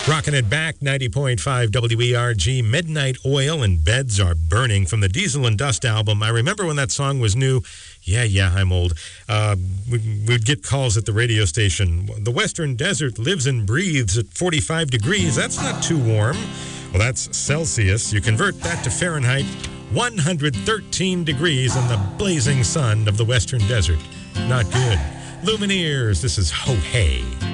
Rocking it back, 90.5 WERG, Midnight Oil and Beds Are Burning from the Diesel and Dust album. I remember when that song was new. Yeah, I'm old. We'd get calls at the radio station. The Western Desert lives and breathes at 45 degrees. That's not too warm. Well, that's Celsius. You convert that to Fahrenheit, 113 degrees in the blazing sun of the Western Desert. Not good. Lumineers, this is Ho Hey.